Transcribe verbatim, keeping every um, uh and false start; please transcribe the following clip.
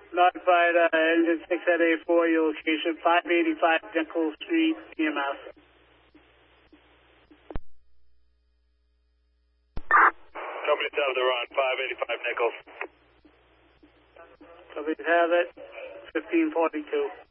Notified uh, engine six at A four, your location five eighty-five Nickel Street, E M S. Company seven, they're on five eighty-five Nichols. Companies have it, fifteen forty-two.